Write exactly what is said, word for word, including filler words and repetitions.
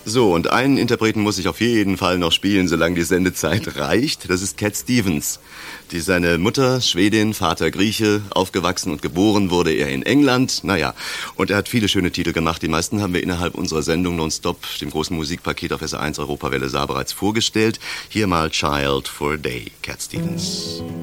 So, und einen Interpreten muss ich auf jeden Fall noch spielen, solange die Sendezeit reicht. Das ist Cat Stevens. Die seine Mutter Schwedin, Vater Grieche, aufgewachsen und geboren wurde er in England. Naja, und er hat viele schöne Titel gemacht. Die meisten haben wir innerhalb unserer Sendung Nonstop, dem großen Musikpaket auf S R eins Europawelle Saar bereits vorgestellt. Hier mal Child for a Day, Cat Stevens.